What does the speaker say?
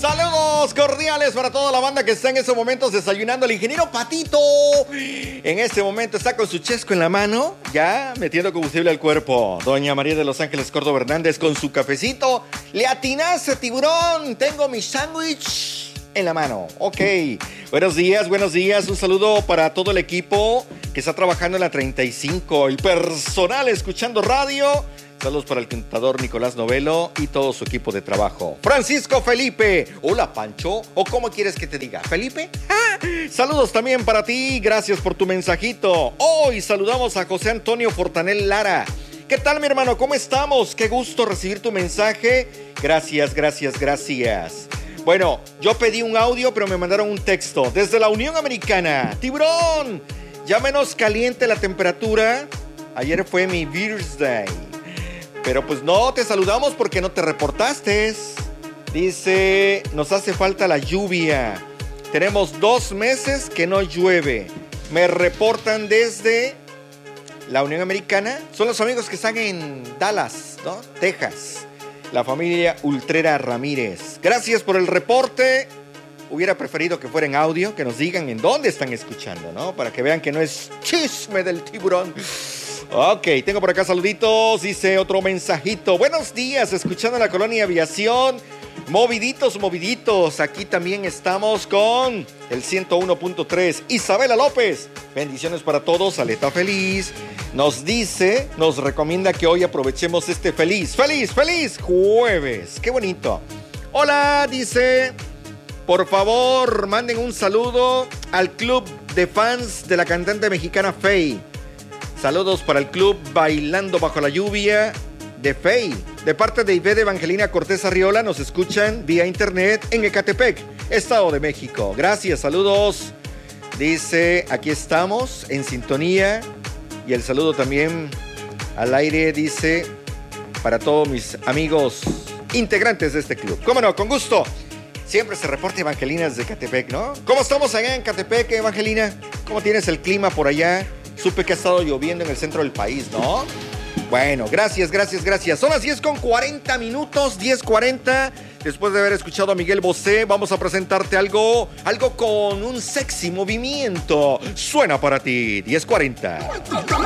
Saludos cordiales para toda la banda que está en estos momentos desayunando. El ingeniero Patito en este momento está con su chesco en la mano, ya metiendo combustible al cuerpo. Doña María de Los Ángeles Córdoba Hernández con su cafecito. Le atinaste, tiburón. Tengo mi sándwich en la mano. Ok. Buenos días, buenos días. Un saludo para todo el equipo que está trabajando en la 35. El personal escuchando radio. Saludos para el contador Nicolás Novelo y todo su equipo de trabajo. Francisco Felipe. Hola, Pancho. ¿O cómo quieres que te diga? ¿Felipe? ¡Ah! Saludos también para ti. Gracias por tu mensajito. Hoy saludamos a José Antonio Fortanel Lara. ¿Qué tal, mi hermano? ¿Cómo estamos? Qué gusto recibir tu mensaje. Gracias, gracias, gracias. Bueno, yo pedí un audio, pero me mandaron un texto. Desde la Unión Americana. Tiburón, ya menos caliente la temperatura. Ayer fue mi birthday. Pero pues no, te saludamos porque no te reportaste. Dice, nos hace falta la lluvia. Tenemos 2 meses que no llueve. Me reportan desde la Unión Americana. Son los amigos que están en Dallas, ¿no? Texas. La familia Ultrera Ramírez. Gracias por el reporte. Hubiera preferido que fuera en audio, que nos digan en dónde están escuchando, ¿no? Para que vean que no es chisme del tiburón. Ok, tengo por acá saluditos, dice otro mensajito. Buenos días, escuchando la Colonia Aviación. Moviditos, moviditos. Aquí también estamos con el 101.3. Isabela López. Bendiciones para todos. Aleta Feliz. Nos dice, nos recomienda que hoy aprovechemos este feliz jueves. Qué bonito. Hola, dice. Por favor, manden un saludo al club de fans de la cantante mexicana Faye. Saludos para el club Bailando Bajo la Lluvia de Faye. De parte de Ivette Evangelina Cortés Arriola, nos escuchan vía internet en Ecatepec, Estado de México. Gracias, saludos. Dice, aquí estamos en sintonía. Y el saludo también al aire, dice, para todos mis amigos integrantes de este club. Cómo no, con gusto. Siempre se reporta Evangelina desde Ecatepec, ¿no? ¿Cómo estamos allá en Ecatepec, Evangelina? ¿Cómo tienes el clima por allá? Supe que ha estado lloviendo en el centro del país, ¿no? Bueno, gracias, gracias, gracias. Son las 10:40 minutos, 10:40. Después de haber escuchado a Miguel Bosé, vamos a presentarte algo con un sexy movimiento. Suena para ti, 10:40.